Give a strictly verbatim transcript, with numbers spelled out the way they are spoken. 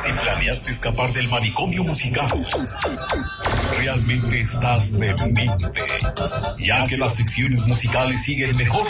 Si planeaste escapar del manicomio musical, realmente estás demente, ya que las secciones musicales siguen mejor